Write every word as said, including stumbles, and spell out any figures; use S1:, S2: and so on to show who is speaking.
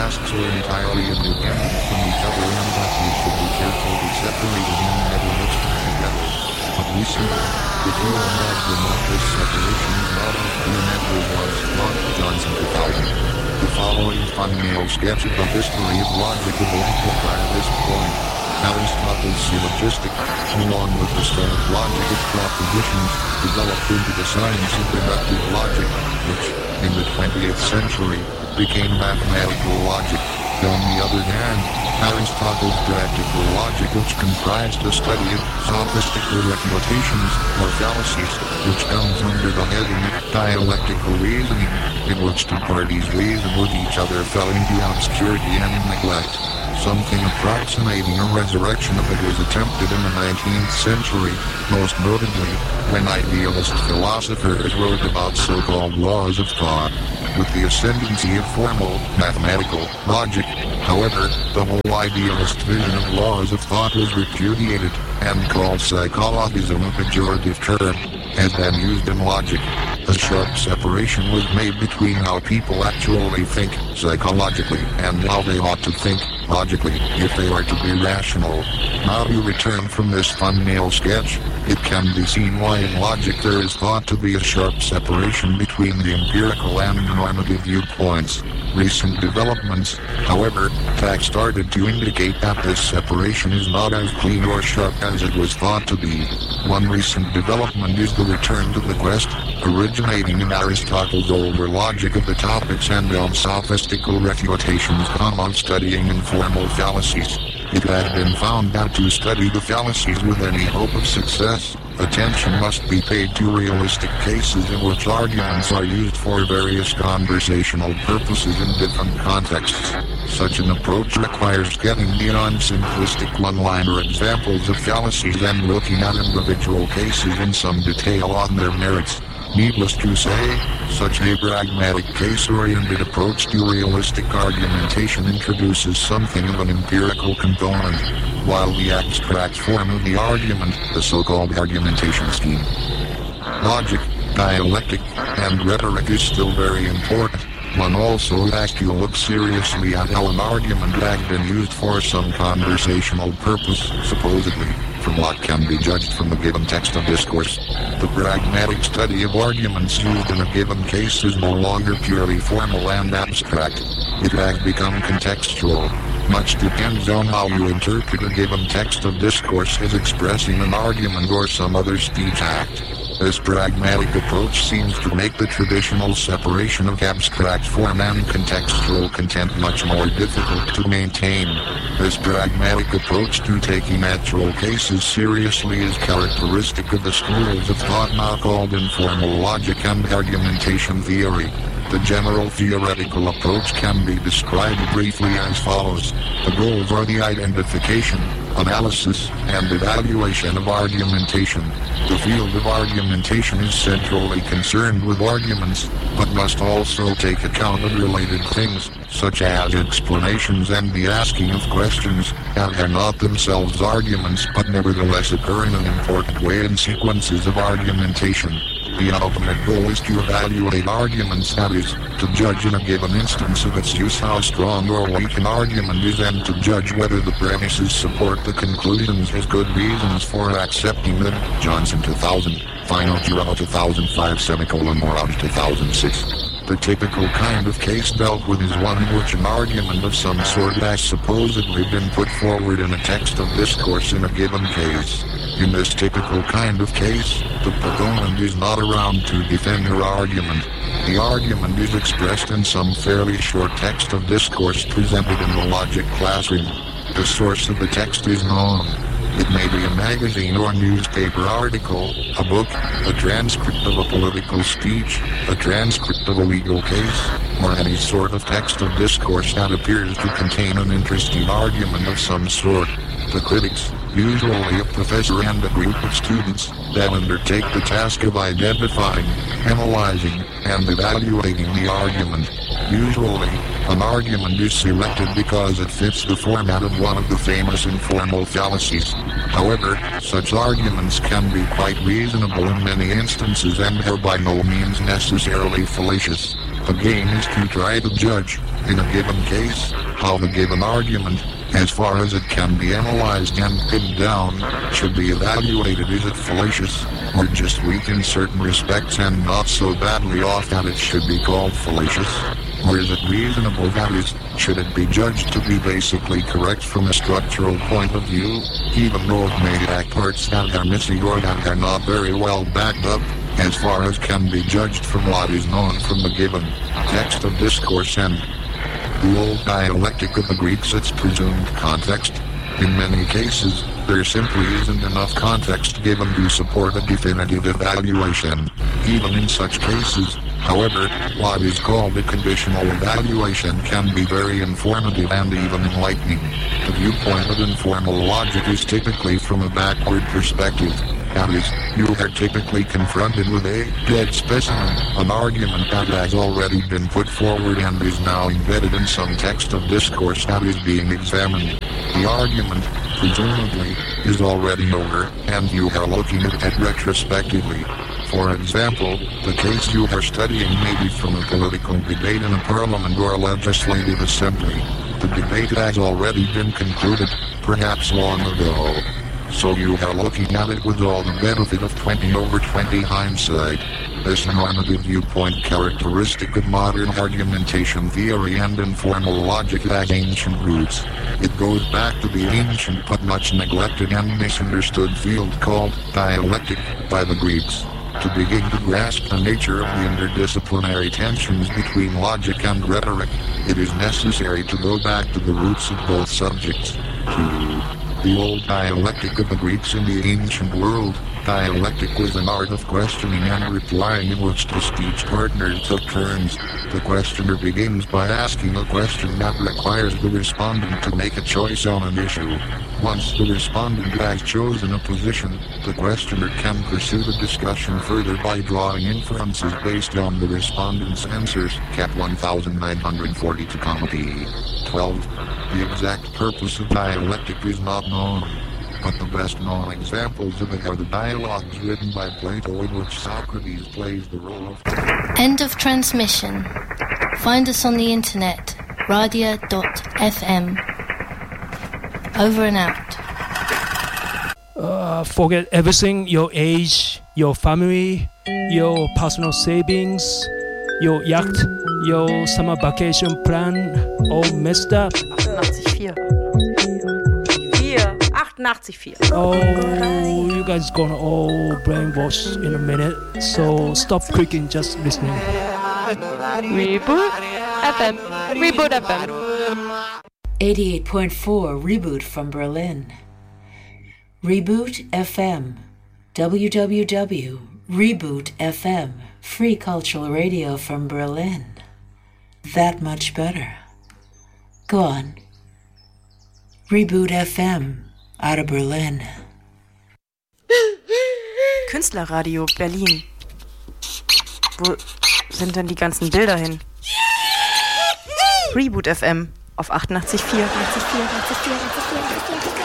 S1: tasks are entirely independent from each other and that they should be carefully separated and never mixed together. But we see that, if you imagine that this separation is not as elementary as Locke Johnson two thousand. The following thumbnail sketch of the history of logic will amplify this point. Aristotle's syllogistic, along with the start of logic of propositions, developed into the science of deductive logic, which, in the twentieth century, became mathematical logic. On the other hand, Aristotle's practical logic, which comprised the study of sophistical refutations, or fallacies, which comes under the heading dialectical reasoning, in which two parties reason with each other, fell into obscurity and neglect. Something approximating a resurrection of it was attempted in the nineteenth century, most notably when idealist philosophers wrote about so-called laws of thought. With the ascendancy of formal, mathematical logic, however, the whole idealist vision of laws of thought was repudiated, and called psychologism, a pejorative term, has been used in logic. A sharp separation was made between how people actually think, psychologically, and how they ought to think, logically, if they are to be rational. Now to return from this thumbnail sketch, it can be seen why in logic there is thought to be a sharp separation between the empirical and normative viewpoints. Recent developments, however, have started to indicate that this separation is not as clean or sharp as it was thought to be. One recent development is the return to the quest, originating in Aristotle's older logic of the topics and on sophistical refutations come on studying informal fallacies. It has been found that to study the fallacies with any hope of success, attention must be paid to realistic cases in which arguments are used for various conversational purposes in different contexts. Such an approach requires getting beyond simplistic one-liner examples of fallacies and looking at individual cases in some detail on their merits. Needless to say, such a pragmatic case-oriented approach to realistic argumentation introduces something of an empirical component, while the abstract form of the argument, the so-called argumentation scheme, logic, dialectic, and rhetoric is still very important. One also has to look seriously at how an argument has been used for some conversational purpose, supposedly, from what can be judged from the given text of discourse. The pragmatic study of arguments used in a given case is no longer purely formal and abstract. It has become contextual. Much depends on how you interpret a given text of discourse as expressing an argument or some other speech act. This pragmatic approach seems to make the traditional separation of abstract form and contextual content much more difficult to maintain. This pragmatic approach to taking actual cases seriously is characteristic of the schools of thought now called informal logic and argumentation theory. The general theoretical approach can be described briefly as follows. The goals are the identification, analysis, and evaluation of argumentation. The field of argumentation is centrally concerned with arguments, but must also take account of related things, such as explanations and the asking of questions, and are not themselves arguments but nevertheless occur in an important way in sequences of argumentation. The ultimate goal is to evaluate arguments, that is, to judge in a given instance of its use how strong or weak an argument is and to judge whether the premises support the conclusions as good reasons for accepting them. Johnson two thousand, Final Jurado two thousand five, semicolon Morage two thousand six. The typical kind of case dealt with is one in which an argument of some sort has supposedly been put forward in a text of discourse in a given case. In this typical kind of case, the proponent is not around to defend her argument. The argument is expressed in some fairly short text of discourse presented in the logic classroom. The source of the text is known. It may be a magazine or newspaper article, a book, a transcript of a political speech, a transcript of a legal case, or any sort of text of discourse that appears to contain an interesting argument of some sort. The critics, usually a professor and a group of students, then undertake the task of identifying, analyzing, and evaluating the argument. Usually, an argument is selected because it fits the format of one of the famous informal fallacies. However, such arguments can be quite reasonable in many instances and are by no means necessarily fallacious. The game is to try to judge, in a given case, how the given argument, as far as it can be analyzed and pinned down, should be evaluated. Is it fallacious, or just weak in certain respects and not so badly off that it should be called fallacious? Or is it reasonable, that is, should it be judged to be basically correct from a structural point of view, even though it may lack parts that are missing or that are not very well backed up, as far as can be judged from what is known from the given text of discourse and the old dialectic of the Greeks, its presumed context? In many cases, there simply isn't enough context given to support a definitive evaluation. Even in such cases, however, what is called a conditional evaluation can be very informative and even enlightening. The viewpoint of informal logic is typically from a backward perspective. That is, you are typically confronted with a dead specimen, an argument that has already been put forward and is now embedded in some text of discourse that is being examined. The argument, presumably, is already over, and you are looking at it retrospectively. For example, the case you are studying may be from a political debate in a parliament or a legislative assembly. The debate has already been concluded, perhaps long ago. So you are looking at it with all the benefit of twenty over twenty hindsight. This normative viewpoint, characteristic of modern argumentation theory and informal logic, has ancient roots. It goes back to the ancient but much neglected and misunderstood field called dialectic by the Greeks. To begin to grasp the nature of the interdisciplinary tensions between logic and rhetoric, it is necessary to go back to the roots of both subjects. To the old dialectic of the Greeks in the ancient world, dialectic was an art of questioning and replying in which the speech partners took turns. The questioner begins by asking a question that requires the respondent to make a choice on an issue. Once the respondent has chosen a position, the questioner can pursue the discussion further by drawing inferences based on the respondent's answers. Cap nineteen forty-two, P. twelve. The exact purpose of dialectic is not known, but the best known examples of it are the dialogues written by Plato in which Socrates plays the role of...
S2: End of transmission. Find us on the internet, radia dot f m. Over and out.
S3: Uh, forget everything, your age, your family, your personal savings, your yacht, your summer vacation plan, all messed up.
S4: achtundachtzig Komma vier.
S3: Oh, you guys gonna all brainwash in a minute, so stop clicking, just listening.
S4: Reboot F M. Reboot F M.
S5: eighty-eight point four Reboot from Berlin. Reboot F M. w w w dot reboot f m. Free cultural radio from Berlin. That much better. Go on. Reboot F M. Out of Berlin.
S4: Künstlerradio Berlin. Wo sind denn die ganzen Bilder hin? Reboot F M auf achtundachtzig Komma vier.